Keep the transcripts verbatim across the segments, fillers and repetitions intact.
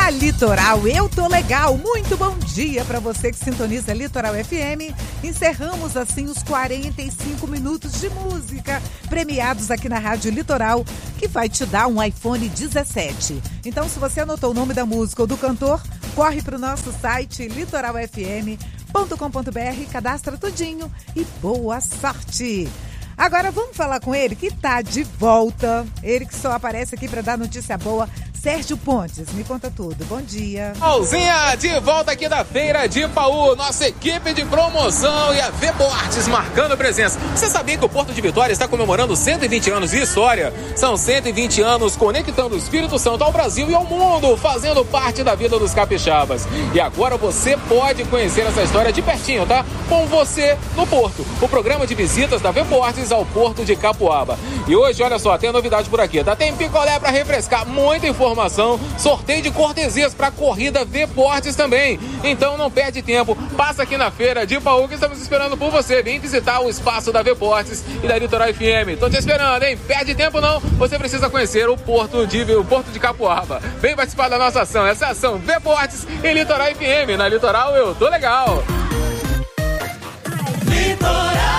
Na Litoral, eu tô legal. Muito bom dia para você que sintoniza Litoral F M. Encerramos assim os quarenta e cinco minutos de música premiados aqui na Rádio Litoral, que vai te dar um iPhone dezessete. Então, se você anotou o nome da música ou do cantor, corre para o nosso site litoral f m ponto com ponto b r, cadastra tudinho e boa sorte. Agora vamos falar com ele que tá de volta. Ele que só aparece aqui para dar notícia boa. Sérgio Pontes, me conta tudo. Bom dia. Alzinha, de volta aqui da Feira de Paú. Nossa equipe de promoção e a Veportes marcando presença. Você sabia que o Porto de Vitória está comemorando cento e vinte anos de história? São cento e vinte anos conectando o Espírito Santo ao Brasil e ao mundo, fazendo parte da vida dos capixabas. E agora você pode conhecer essa história de pertinho, tá? Com você no Porto. O programa de visitas da Veportes ao Porto de Capuaba. E hoje, olha só, tem novidade por aqui, tá? Tem picolé para refrescar, muita informação. Informação, sorteio de cortesias para a corrida Veportes também. Então não perde tempo, passa aqui na Feira de Paú que estamos esperando por você. Vem visitar o espaço da Veportes e da Litoral F M. Tô te esperando, hein? Perde tempo não, você precisa conhecer o Porto de, o Porto de Capuaba. Vem participar da nossa ação, essa ação Veportes e Litoral F M. Na Litoral eu tô legal. Litoral!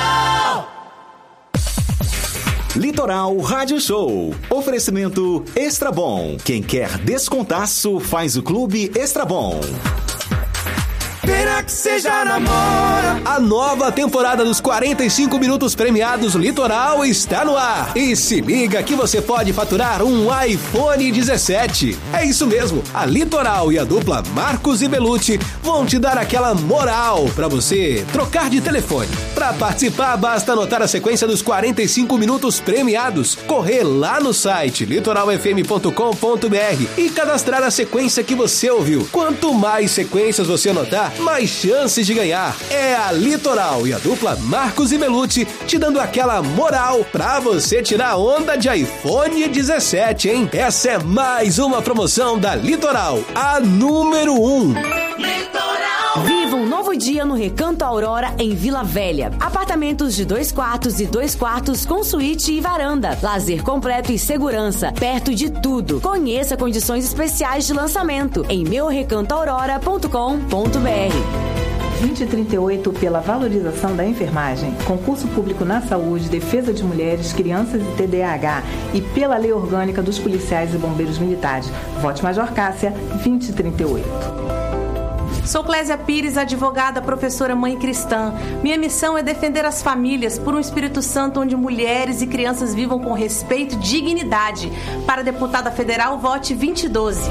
Litoral Rádio Show. Oferecimento Extra Bom. Quem quer descontaço faz o Clube Extra Bom. Será que você já namora? A nova temporada dos quarenta e cinco minutos premiados Litoral está no ar. E se liga que você pode faturar um iPhone dezessete. É isso mesmo, a Litoral e a dupla Marcos e Belucci vão te dar aquela moral para você trocar de telefone. Para participar, basta anotar a sequência dos quarenta e cinco minutos premiados, correr lá no site litoral f m ponto com ponto b r e cadastrar a sequência que você ouviu. Quanto mais sequências você anotar, mais chances de ganhar. É a Litoral e a dupla Marcos e Belucci te dando aquela moral pra você tirar onda de iPhone dezessete, hein? Essa é mais uma promoção da Litoral, a número um. Litoral! Viva um novo dia no Recanto Aurora, em Vila Velha. Apartamentos de dois quartos e dois quartos com suíte e varanda. Lazer completo e segurança, perto de tudo. Conheça condições especiais de lançamento em meu recanto aurora ponto com ponto b r. vinte e trinta e oito pela valorização da enfermagem, concurso público na saúde, defesa de mulheres, crianças e T D A H e pela lei orgânica dos policiais e bombeiros militares. Vote Major Cássia, vinte e trinta e oito. Sou Clésia Pires, advogada, professora, mãe cristã. Minha missão é defender as famílias por um Espírito Santo onde mulheres e crianças vivam com respeito e dignidade. Para a deputada federal, vote vinte e doze.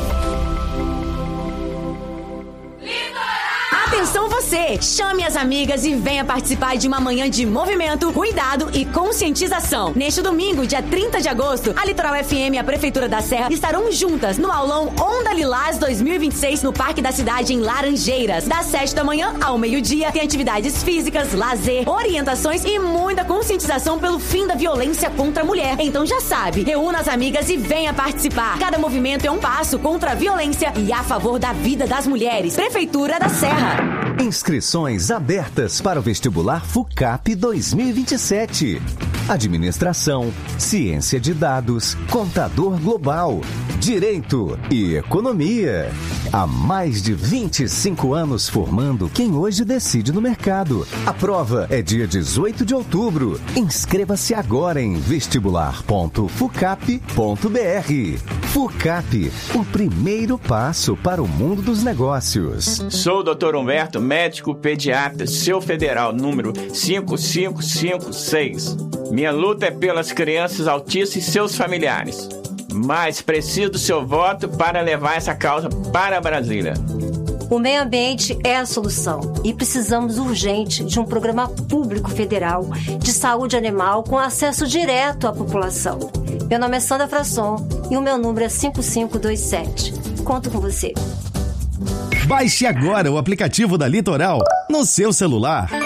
Atenção você! Chame as amigas e venha participar de uma manhã de movimento, cuidado e conscientização. Neste domingo, dia trinta de agosto, a Litoral F M e a Prefeitura da Serra estarão juntas no aulão Onda Lilás dois mil e vinte e seis no Parque da Cidade, em Laranjeiras. Das sete da manhã ao meio-dia, tem atividades físicas, lazer, orientações e muita conscientização pelo fim da violência contra a mulher. Então já sabe, reúna as amigas e venha participar. Cada movimento é um passo contra a violência e a favor da vida das mulheres. Prefeitura da Serra. Inscrições abertas para o vestibular FUCAP dois mil e vinte e sete. Administração, Ciência de Dados, Contador Global, Direito e Economia. Há mais de vinte e cinco anos formando quem hoje decide no mercado. A prova é dia dezoito de outubro. Inscreva-se agora em vestibular ponto fucap ponto b r. FUCAP, o primeiro passo para o mundo dos negócios. Sou o doutor Humberto, médico pediatra, seu federal número cinco cinco cinco seis. Minha luta é pelas crianças autistas e seus familiares. Mas preciso do seu voto para levar essa causa para Brasília. O meio ambiente é a solução e precisamos urgente de um programa público federal de saúde animal com acesso direto à população. Meu nome é Sandra Frasson e o meu número é cinco cinco dois sete. Conto com você. Baixe agora o aplicativo da Litoral no seu celular.